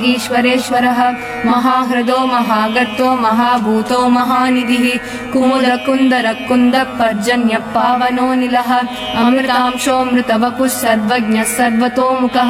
ईश्वरेश्वरः महाहृदो महागर्तो महाभूतो महानिधिः कुमुदकुन्दरकुन्दपर्जन्यः पावनो निलः अमृतांशोऽमृतवपुः सर्वज्ञः सर्वतोमुखः